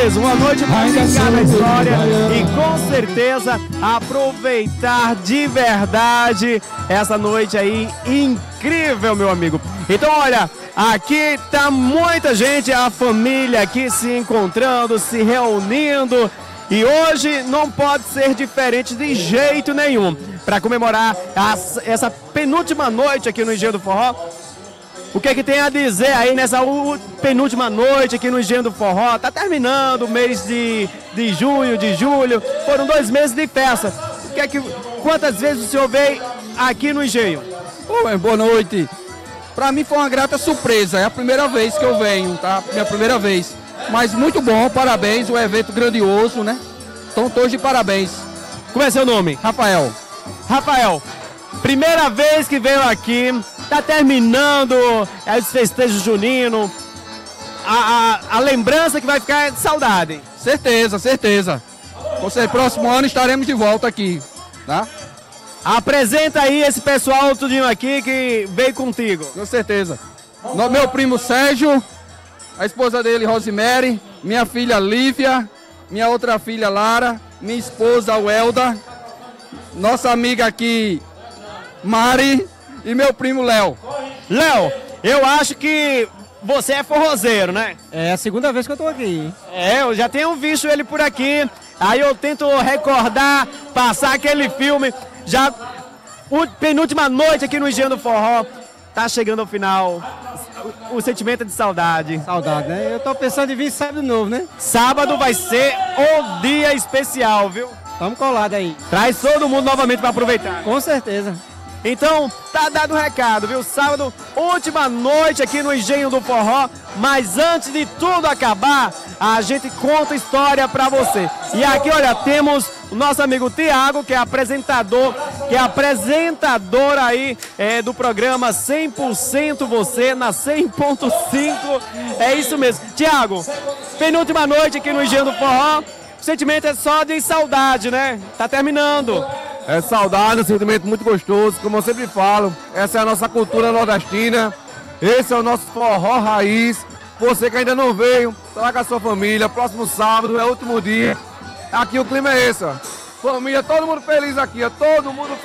mesmo, uma noite para ficar na história e com certeza aproveitar de verdade essa noite aí incrível, meu amigo. Então, olha, aqui tá muita gente, a família aqui se encontrando, se reunindo. E hoje não pode ser diferente de jeito nenhum. Para comemorar essa penúltima noite aqui no Engenho do Forró, o que é que tem a dizer aí nessa penúltima noite aqui no Engenho do Forró? Tá terminando o mês de junho, de julho, foram 2 meses de festa. Quantas vezes o senhor veio aqui no Engenho? Boa noite. Para mim foi uma grata surpresa, é a primeira vez que eu venho, tá? Minha primeira vez. Mas muito bom, parabéns, um evento grandioso, né? Então todos de parabéns. Como é seu nome? Rafael. Rafael, primeira vez que veio aqui, tá terminando os festejos juninos, a lembrança que vai ficar é de saudade. Certeza, certeza. Próximo ano estaremos de volta aqui, tá? Apresenta aí esse pessoal tudinho aqui que veio contigo. Com certeza. Meu primo Sérgio, a esposa dele, Rosemary, minha filha Lívia, minha outra filha Lara, minha esposa Welda, nossa amiga aqui Mari e meu primo Léo. Léo, eu acho que você é forrozeiro, né? É a segunda vez que eu tô aqui. Eu já tenho visto ele por aqui, aí eu tento recordar, passar aquele filme, já penúltima noite aqui no Engenho do Forró, tá chegando ao final. O sentimento é de saudade. Saudade, né? Eu tô pensando em vir sábado de novo, né? Sábado vai ser o dia especial, viu? Tamo colado aí. Traz todo mundo novamente para aproveitar. Com certeza. Então, tá dado o recado, viu? Sábado, última noite aqui no Engenho do Forró. Mas antes de tudo acabar, a gente conta história pra você. E aqui, olha, temos o nosso amigo Tiago, que é apresentador, aí do programa 100% Você, na 100.5. É isso mesmo. Tiago, penúltima noite aqui no Engenho do Forró. O sentimento é só de saudade, né? Tá terminando. É saudade, um sentimento muito gostoso, como eu sempre falo, essa é a nossa cultura nordestina, esse é o nosso forró raiz. Você que ainda não veio, traga a sua família, próximo sábado é o último dia, aqui o clima é esse, ó. Família, todo mundo feliz aqui, ó, todo mundo feliz.